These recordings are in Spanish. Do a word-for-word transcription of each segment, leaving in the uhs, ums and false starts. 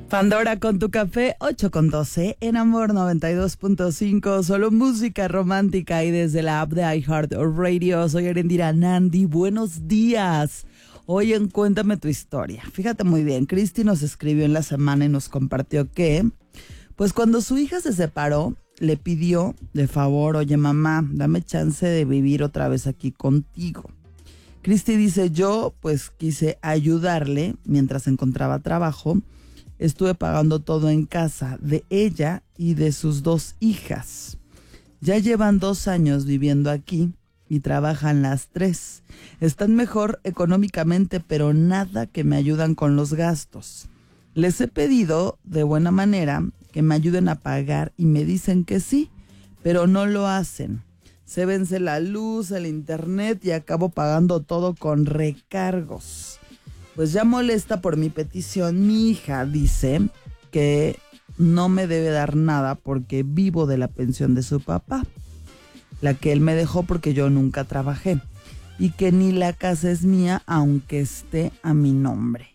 Pandora con tu café, ocho con doce, en Amor noventa y dos punto cinco, solo música romántica y desde la app de iHeartRadio. Soy Erendira Nandi, buenos días. Hoy en Cuéntame tu historia. Fíjate muy bien, Cristi nos escribió en la semana y nos compartió que, pues cuando su hija se separó, le pidió de favor, oye mamá, dame chance de vivir otra vez aquí contigo. Cristi dice, yo pues quise ayudarle mientras encontraba trabajo. Estuve pagando todo en casa de ella y de sus dos hijas. Ya llevan dos años viviendo aquí y trabajan las tres. Están mejor económicamente, pero nada que me ayudan con los gastos. Les he pedido de buena manera que me ayuden a pagar y me dicen que sí, pero no lo hacen. Se vence la luz, el internet y acabo pagando todo con recargos. Pues ya molesta por mi petición, mi hija dice que no me debe dar nada porque vivo de la pensión de su papá, la que él me dejó porque yo nunca trabajé, y que ni la casa es mía aunque esté a mi nombre.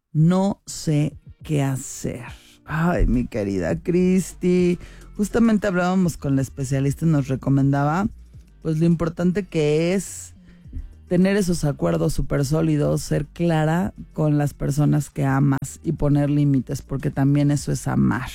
No sé qué hacer. Ay, mi querida Cristi, justamente hablábamos con la especialista y nos recomendaba pues lo importante que es tener esos acuerdos súper sólidos, ser clara con las personas que amas y poner límites, porque también eso es amar.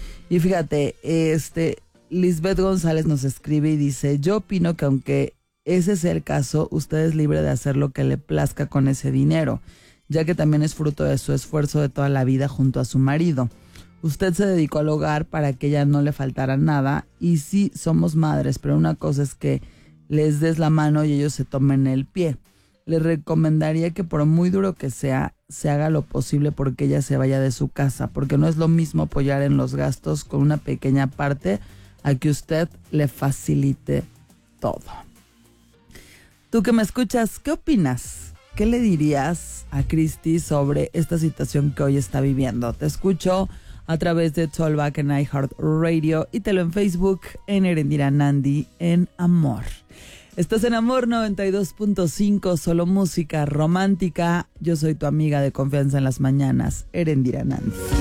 Y fíjate, este, Lisbeth González nos escribe y dice, yo opino que aunque ese sea el caso, usted es libre de hacer lo que le plazca con ese dinero, ya que también es fruto de su esfuerzo de toda la vida junto a su marido. Usted se dedicó al hogar para que ella no le faltara nada, y sí, somos madres, pero una cosa es que les des la mano y ellos se tomen el pie. Les recomendaría que por muy duro que sea, se haga lo posible porque ella se vaya de su casa, porque no es lo mismo apoyar en los gastos con una pequeña parte a que usted le facilite todo. Tú que me escuchas, ¿qué opinas? ¿Qué le dirías a Cristi sobre esta situación que hoy está viviendo? Te escucho a través de Talkback en iHeartRadio y te lo en Facebook en Erendira Nandi en Amor. Estás en Amor noventa y dos punto cinco, solo música romántica. Yo soy tu amiga de confianza en las mañanas, Erendira Nandi.